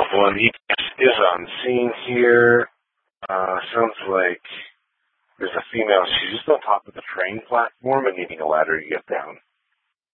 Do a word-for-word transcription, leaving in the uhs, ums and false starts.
One E is on scene here. Uh, sounds like there's a female. She's just on top of the train platform and needing a ladder to get down.